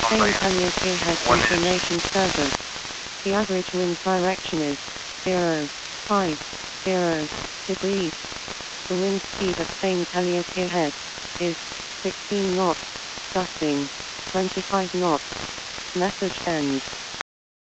Spain Caliente has information service. The average wind direction is 0.50 degrees. The wind speed of Spain Caliente Head is 16 knots, gusting 25 knots. Message ends.